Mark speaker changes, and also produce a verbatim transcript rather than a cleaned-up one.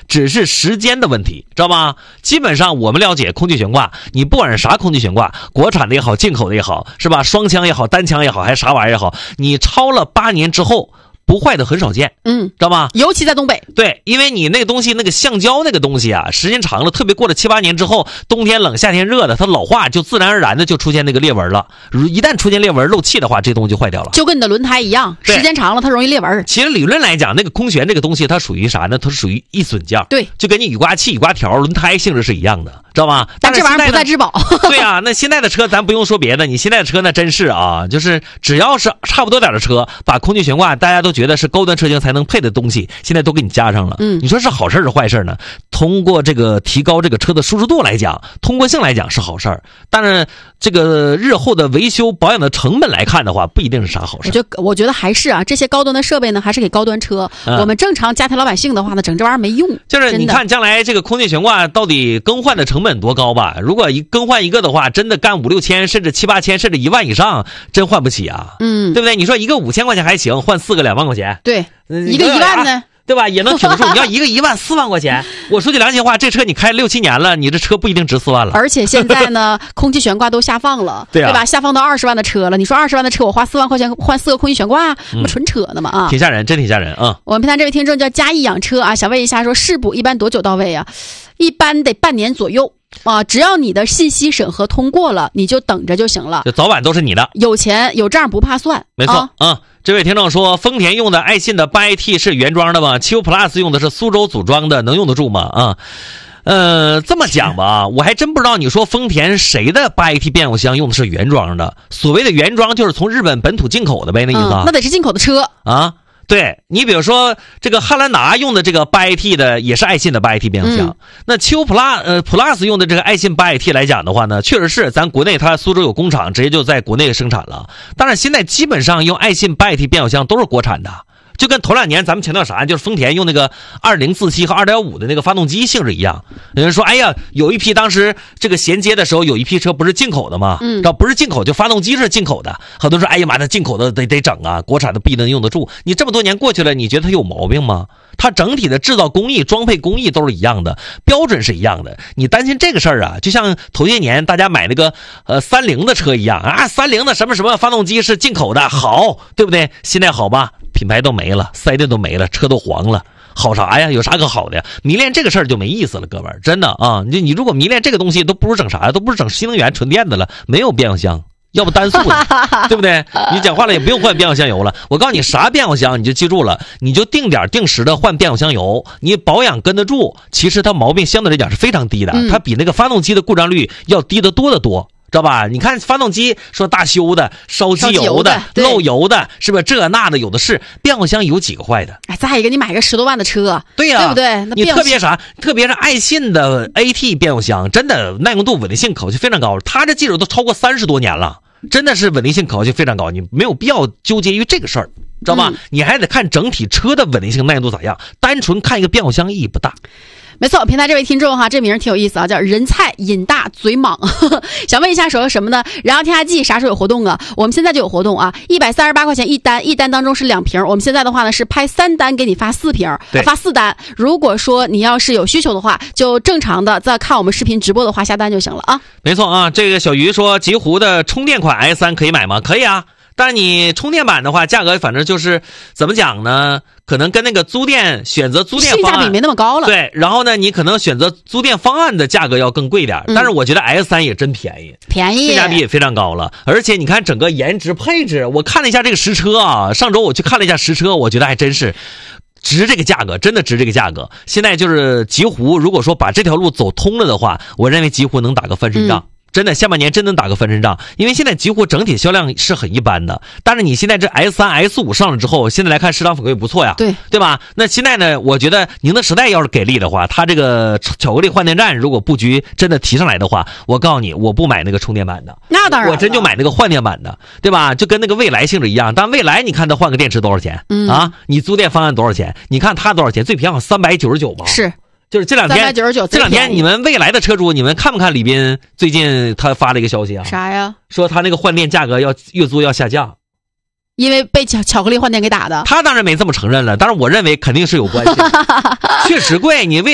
Speaker 1: 只是时间的问题，知道吗？基本上我们了解空气悬挂，你不管是啥空气悬挂，国产的也好，进口的也好，是吧？双枪也好，单枪也好，还是啥玩意儿也好，你超了八年之后不坏的很少见，
Speaker 2: 嗯，
Speaker 1: 知道吗？
Speaker 2: 尤其在东北。
Speaker 1: 对，因为你那个东西，那个橡胶那个东西啊，时间长了，特别过了七八年之后，冬天冷夏天热的，它老化就自然而然的就出现那个裂纹了。如一旦出现裂纹漏气的话，这东西就坏掉了，
Speaker 2: 就跟你的轮胎一样，时间长了它容易裂纹。
Speaker 1: 其实理论来讲，那个空悬这个东西它属于啥呢？它是属于易损件，
Speaker 2: 对，
Speaker 1: 就跟你雨刮器、雨刮条、轮胎性质是一样的，知道吗？
Speaker 2: 但这玩意儿不在质保。
Speaker 1: 对啊，那现在的车咱不用说别的，你现在的车那真是啊，就是只要是差不多点的车，把空气悬挂大家都觉得是高端车型才能配的东西，现在都给你加上了。
Speaker 2: 嗯，
Speaker 1: 你说是好事是坏事呢？通过这个提高这个车的舒适度来讲，通过性来讲是好事，但是这个日后的维修保养的成本来看的话，不一定是啥好事。
Speaker 2: 我觉得我觉得还是啊，这些高端的设备呢，还是给高端车。嗯、我们正常家庭老百姓的话呢，整这玩意儿没用。
Speaker 1: 就是你看将来这个空气悬挂到底更换的成本多高吧？如果一更换一个的话，真的干五六千，甚至七八千，甚至一万以上，真换不起啊。
Speaker 2: 嗯，
Speaker 1: 对不对？你说一个五千块钱还行，换四个两万块钱。
Speaker 2: 对，一个一万呢？
Speaker 1: 对吧？也能挺得住。你要一个一万四万块钱，我说句良心话，这车你开六七年了，你这车不一定值四万了。
Speaker 2: 而且现在呢，空气悬挂都下放了，
Speaker 1: 对啊，
Speaker 2: 对吧？下放到二十万的车了。你说二十万的车，我花四万块钱换四个空气悬挂，那、嗯、纯扯呢嘛啊！
Speaker 1: 挺吓人，真挺吓人啊！
Speaker 2: 我们平台这位听众叫嘉义养车啊，想问一下，说试补一般多久到位啊？一般得半年左右。啊，只要你的信息审核通过了，你就等着就行了，
Speaker 1: 就早晚都是你的。
Speaker 2: 有钱有账不怕算，
Speaker 1: 没错啊、嗯。这位听众说，丰田用的爱信的 八 A T 是原装的吗？七五 Plus 用的是苏州组装的，能用得住吗？啊，呃，这么讲吧，我还真不知道你说丰田谁的 八 A T 变速箱用的是原装的。所谓的原装就是从日本本土进口的呗，那意思、
Speaker 2: 嗯、那得是进口的车
Speaker 1: 啊。对，你比如说这个汉兰达用的这个 八 A T 的也是爱信的 八 A T 变速箱、嗯、那秋 Plus 呃 Plus 用的这个爱信 八 A T 来讲的话呢，确实是咱国内它苏州有工厂，直接就在国内生产了。当然现在基本上用爱信 八 A T 变速箱都是国产的，就跟头两年咱们强调啥，就是丰田用那个二零自吸和 二点五 的那个发动机性质一样。有人说哎呀，有一批当时这个衔接的时候有一批车不是进口的吗？嗯，不是进口就发动机是进口的，很多人说哎呀妈的，进口的得得整啊，国产的不一定用得住。你这么多年过去了，你觉得它有毛病吗？它整体的制造工艺、装配工艺都是一样的，标准是一样的。你担心这个事儿啊，就像头些年大家买那个呃三菱的车一样啊，三菱的什么什么发动机是进口的，好，对不对？现在好吧，品牌都没了，四 S店都没了，车都黄了。好啥呀？有啥可好的呀？迷恋这个事儿就没意思了，哥们儿，真的啊！你你如果迷恋这个东西，都不如整啥呀？都不是整新能源纯电的了，没有变速箱，要不单速的，对不对？你讲话了也不用换变速箱油了。我告诉你，啥变速箱你就记住了，你就定点定时的换变速箱油，你保养跟得住，其实它毛病相对来讲是非常低的，它比那个发动机的故障率要低得多得多。知道吧？你看发动机说大修的、烧机油的、漏油的，是不是这那的有的是？变速箱有几个坏的？
Speaker 2: 哎，再一个，你买个十多万的车，
Speaker 1: 对呀、
Speaker 2: 啊，对不对？那
Speaker 1: 你特别啥？特别是爱信的 A T 变速箱，真的耐用度、稳定性可靠性非常高。它这技术都超过三十多年了，真的是稳定性、可靠性非常高。你没有必要纠结于这个事儿，知道吧？嗯、你还得看整体车的稳定性、耐用度咋样。单纯看一个变速箱意义不大。
Speaker 2: 没错，平台这位听众哈，这名挺有意思啊，叫人菜瘾大嘴莽，呵呵想问一下说什么呢？然后天下季啥时候有活动啊？我们现在就有活动啊，一百三十八块钱一单，一单当中是两瓶，我们现在的话呢是拍三单给你发四瓶，发四单。如果说你要是有需求的话，就正常的在看我们视频直播的话下单就行了啊。
Speaker 1: 没错啊，这个小鱼说极狐的充电款 S 三 可以买吗？可以啊。但是你充电版的话，价格反正就是怎么讲呢？可能跟那个租店选择租店方案
Speaker 2: 性价比没那么高了。
Speaker 1: 对，然后呢，你可能选择租店方案的价格要更贵点、嗯、但是我觉得 S 三 也真便宜，
Speaker 2: 便宜，
Speaker 1: 性价比也非常高了。而且你看整个颜值配置，我看了一下这个实车啊，上周我去看了一下实车，我觉得还真是值这个价格，真的值这个价格。现在就是极狐，如果说把这条路走通了的话，我认为极狐能打个翻身仗。嗯，真的下半年真能打个翻身仗，因为现在极狐整体销量是很一般的，但是你现在这 S 三 S 五 上了之后，现在来看市场反馈不错呀，
Speaker 2: 对
Speaker 1: 对吧？那现在呢，我觉得宁德时代要是给力的话，它这个巧克力换电站如果布局真的提上来的话，我告诉你，我不买那个充电版的，
Speaker 2: 那当然，
Speaker 1: 我真就买那个换电版的，对吧？就跟那个蔚来性质一样，但蔚来你看它换个电池多少钱、嗯、啊？你租电方案多少钱？你看它多少钱？最便宜三百九十九吧？
Speaker 2: 是。
Speaker 1: 就是这两天，
Speaker 2: 三百九十九，
Speaker 1: 这两天你们未来的车主，你们看不看李斌最近他发了一个消息啊？
Speaker 2: 啥呀？
Speaker 1: 说他那个换电价格要月租要下降，
Speaker 2: 因为被巧巧克力换电给打的。
Speaker 1: 他当然没这么承认了，但是我认为肯定是有关系的，确实贵。你未来。